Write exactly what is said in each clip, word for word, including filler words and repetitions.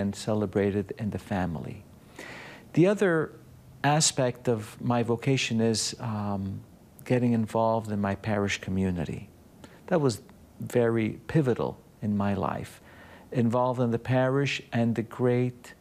and celebrated in the family. The other aspect of my vocation is um, getting involved in my parish community. That was very pivotal in my life. Involved in the parish and the great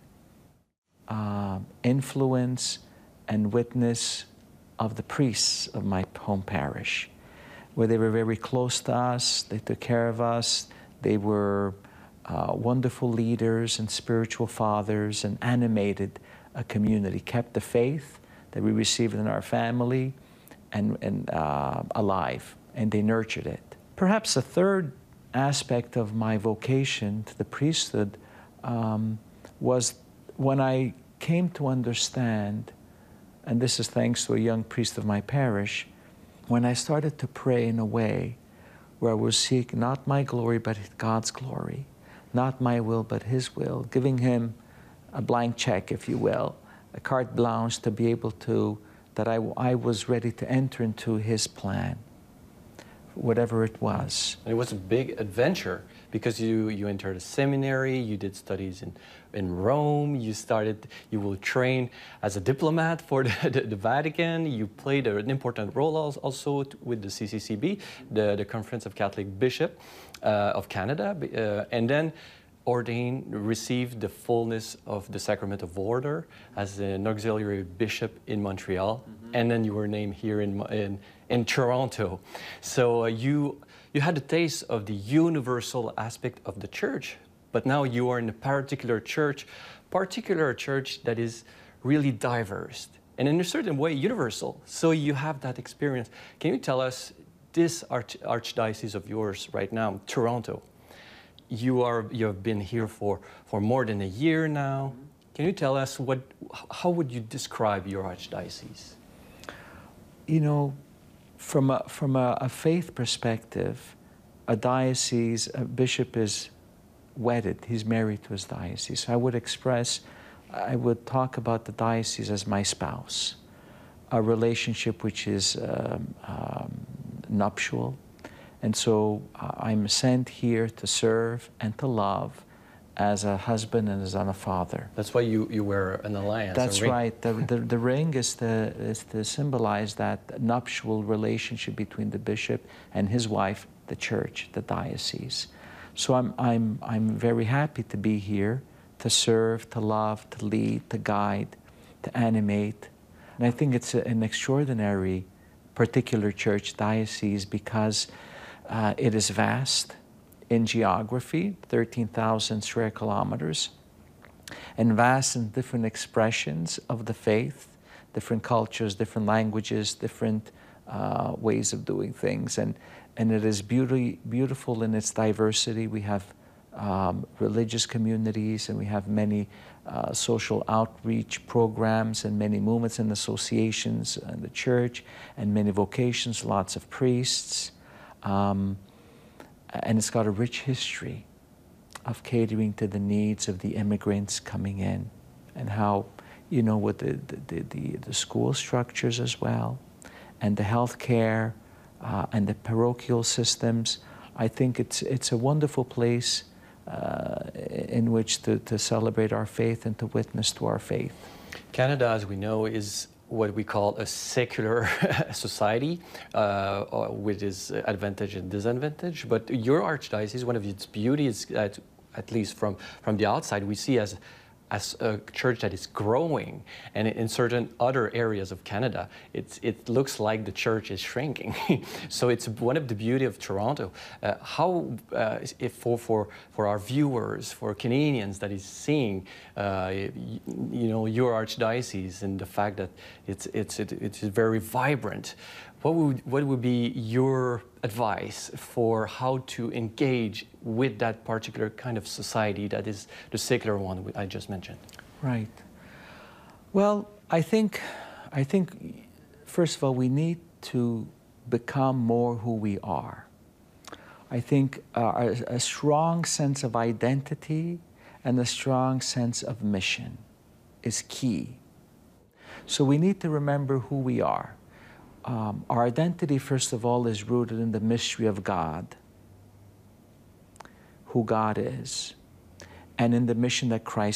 uh, influence and witness of the priests of my home parish, where they were very close to us, they took care of us, they were uh, wonderful leaders and spiritual fathers and animated a community, kept the faith that we received in our family and, and uh, alive, and they nurtured it. Perhaps a third aspect of my vocation to the priesthood um, was when I came to understand, and this is thanks to a young priest of my parish, when I started to pray in a way where I was seeking not my glory but God's glory, not my will but His will, giving Him a blank check, if you will, a carte blanche to be able to, that I, I was ready to enter into His plan, whatever it was. And it was a big adventure because you, you entered a seminary, you did studies in, in Rome, you started, you will train as a diplomat for the, the, the Vatican, you played an important role also with the C C C B, the, the Conference of Catholic Bishops uh, of Canada, uh, and then ordained, received the fullness of the Sacrament of Order as an auxiliary bishop in Montreal, mm-hmm. and then you were named here in, in, in Toronto. So uh, you, you had a taste of the universal aspect of the church, but now you are in a particular church, particular church that is really diverse, and in a certain way universal. So you have that experience. Can you tell us, this arch archdiocese of yours right now, Toronto, You are you have been here for for more than a year now. Can you tell us what how would you describe your archdiocese? You know, from a from a, a faith perspective, a diocese, a bishop is wedded. He's married to his diocese. So I would express, I would talk about the diocese as my spouse, a relationship which is um, um, nuptial. And so uh, I'm sent here to serve and to love as a husband and as a father. That's why you, you wear an alliance. That's right. The, the, the ring is to, is to symbolize that nuptial relationship between the bishop and his wife, the church, the diocese. So I'm, I'm, I'm very happy to be here, to serve, to love, to lead, to guide, to animate. And I think it's a, an extraordinary particular church diocese because Uh, it is vast in geography, thirteen thousand square kilometers, and vast in different expressions of the faith, different cultures, different languages, different uh, ways of doing things. And, and it is beauty, beautiful in its diversity. We have um, religious communities, and we have many uh, social outreach programs and many movements and associations in the church, and many vocations, lots of priests. Um, and it's got a rich history of catering to the needs of the immigrants coming in, and how, you know, with the, the, the, the school structures as well, and the health care, uh, and the parochial systems. I think it's, it's a wonderful place uh, in which to, to celebrate our faith and to witness to our faith. Canada, as we know, is what we call a secular society, uh, with its advantage and disadvantage. But your archdiocese, one of its beauties, at, at least from, from the outside, we see as as a church that is growing, and in certain other areas of Canada, it's, it looks like the church is shrinking. So it's one of the beauty of Toronto. Uh, how, uh, if for, for, for our viewers, for Canadians that is seeing, uh, you, you know, your archdiocese and the fact that it's, it's, it, it's very vibrant, what would, what would be your advice for how to engage with that particular kind of society that is the secular one I just mentioned? Right. Well, I think, I think, first of all, we need to become more who we are. I think uh, a, a strong sense of identity and a strong sense of mission is key. So we need to remember who we are. Um, our identity, first of all, is rooted in the mystery of God, who God is, and in the mission that Christ